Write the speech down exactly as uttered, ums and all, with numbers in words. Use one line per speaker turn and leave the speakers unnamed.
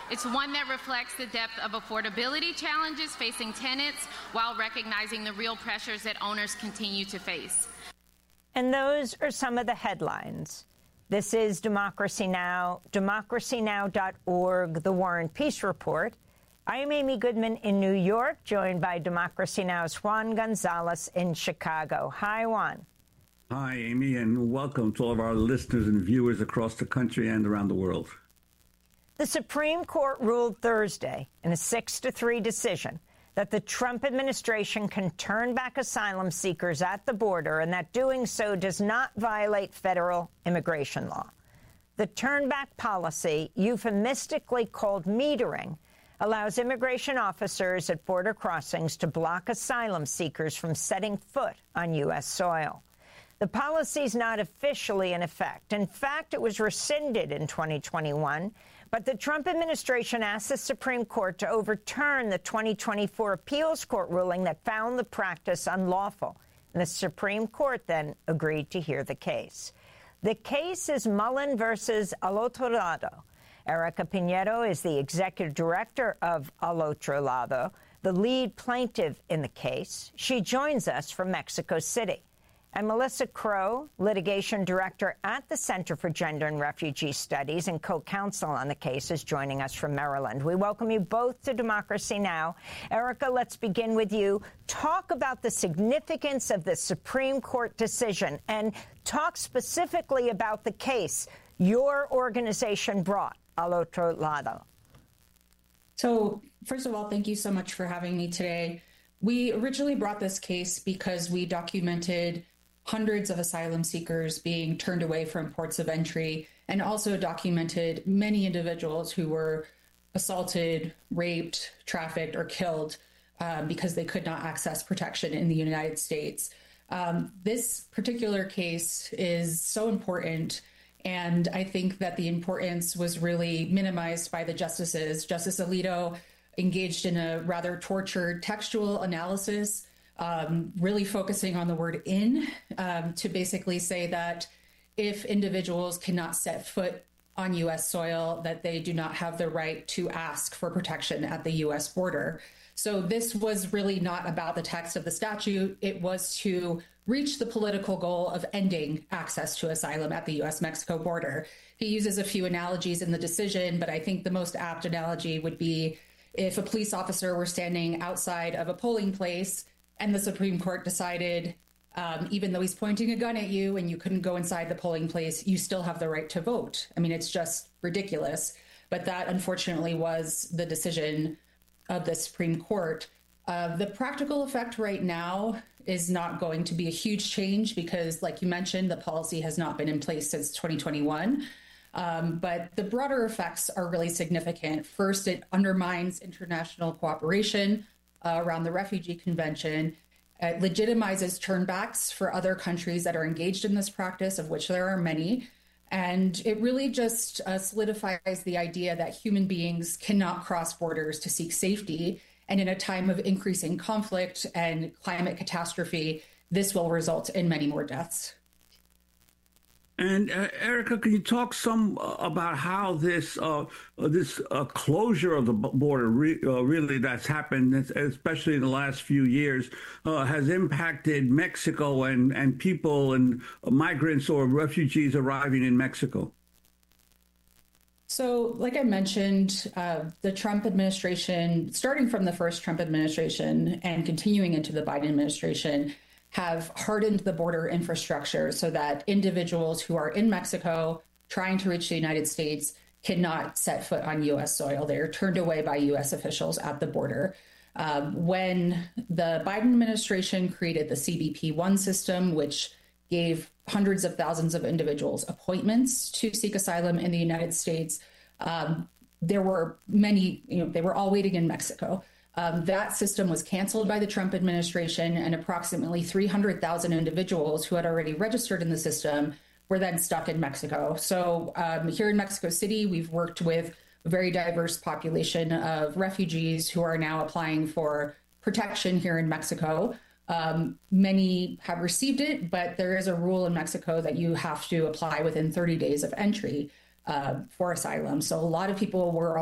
It's one that reflects the depth of affordability challenges facing tenants while recognizing the real pressures that owners continue to face.
And those are some of the headlines. This is Democracy Now!, democracy now dot org, The War and Peace Report. I am Amy Goodman in New York, joined by Democracy Now!'s Juan Gonzalez in Chicago. Hi, Juan.
Hi, Amy, and welcome to all of our listeners and viewers across the country and around the world.
The Supreme Court ruled Thursday in a six to three decision that the Trump administration can turn back asylum seekers at the border and that doing so does not violate federal immigration law. The turnback policy, euphemistically called metering, allows immigration officers at border crossings to block asylum seekers from setting foot on U S soil. The policy is not officially in effect. In fact, it was rescinded in twenty twenty-one, but the Trump administration asked the Supreme Court to overturn the twenty twenty-four appeals court ruling that found the practice unlawful. And the Supreme Court then agreed to hear the case. The case is Mullen versus Al Otro Lado. Erica Piñero is the executive director of Al Otro Lado, the lead plaintiff in the case. She joins us from Mexico City. And Melissa Crow, litigation director at the Center for Gender and Refugee Studies and co-counsel on the case, is joining us from Maryland. We welcome you both to Democracy Now! Erica, let's begin with you. Talk about the significance of the Supreme Court decision and talk specifically about the case your organization brought, Al Otro Lado.
So, first of all, thank you so much for having me today. We originally brought this case because we documented hundreds of asylum seekers being turned away from ports of entry, and also documented many individuals who were assaulted, raped, trafficked, or killed um, because they could not access protection in the United States. Um, this particular case is so important, and I think that the importance was really minimized by the justices. Justice Alito engaged in a rather tortured textual analysis, Um, really focusing on the word in, um, to basically say that if individuals cannot set foot on U S soil, that they do not have the right to ask for protection at the U S border. So this was really not about the text of the statute. It was to reach the political goal of ending access to asylum at the U S Mexico border. He uses a few analogies in the decision, but I think the most apt analogy would be if a police officer were standing outside of a polling place and the Supreme Court decided, um, even though he's pointing a gun at you and you couldn't go inside the polling place, you still have the right to vote. I mean, it's just ridiculous. But that, unfortunately, was the decision of the Supreme Court. Uh, the practical effect right now is not going to be a huge change because, like you mentioned, the policy has not been in place since twenty twenty-one. Um, but the broader effects are really significant. First, it undermines international cooperation Uh, around the Refugee Convention. It legitimizes turnbacks for other countries that are engaged in this practice, of which there are many. And it really just uh, solidifies the idea that human beings cannot cross borders to seek safety. And in a time of increasing conflict and climate catastrophe, this will result in many more deaths.
And uh, Erica, can you talk some uh, about how this uh, this uh, closure of the border re- uh, really that's happened, especially in the last few years, uh, has impacted Mexico and, and people and migrants or refugees arriving in Mexico?
So, like I mentioned, uh, the Trump administration, starting from the first Trump administration and continuing into the Biden administration, have hardened the border infrastructure so that individuals who are in Mexico trying to reach the United States cannot set foot on U S soil. They are turned away by U S officials at the border. Um, when the Biden administration created the C B P one system, which gave hundreds of thousands of individuals appointments to seek asylum in the United States, um, there were many, you know, they were all waiting in Mexico. Um, that system was canceled by the Trump administration, and approximately three hundred thousand individuals who had already registered in the system were then stuck in Mexico. So um, here in Mexico City, we've worked with a very diverse population of refugees who are now applying for protection here in Mexico. Um, many have received it, but there is a rule in Mexico that you have to apply within thirty days of entry uh, for asylum. So a lot of people were